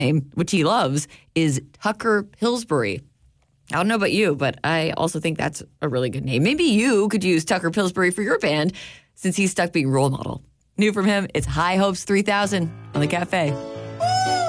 name, which he loves, is Tucker Pillsbury. I don't know about you, but I also think that's a really good name. Maybe you could use Tucker Pillsbury for your band since he's stuck being role model. New from him, it's High Hopes 3000 on The Cafe.